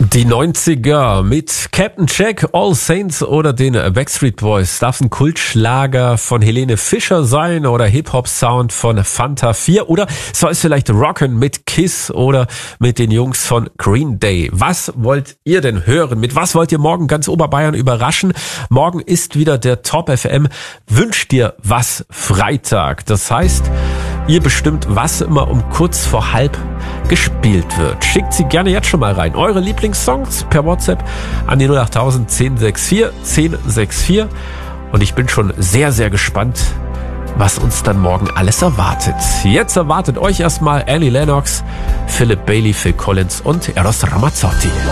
Die 90er mit Captain Jack, All Saints oder den Backstreet Boys. Darf ein Kultschlager von Helene Fischer sein oder Hip-Hop-Sound von Fanta 4 oder soll es vielleicht Rock'n mit Kiss oder mit den Jungs von Green Day? Was wollt ihr denn hören? Mit was wollt ihr morgen ganz Oberbayern überraschen? Morgen ist wieder der Top FM Wünsch dir was Freitag. Das heißt, ihr bestimmt, was immer um kurz vor halb gespielt wird. Schickt sie gerne jetzt schon mal rein. Eure Lieblingssongs per WhatsApp an die 08000 1064 1064. Und ich bin schon sehr, sehr gespannt, was uns dann morgen alles erwartet. Jetzt erwartet euch erstmal Annie Lennox, Philip Bailey, Phil Collins und Eros Ramazzotti.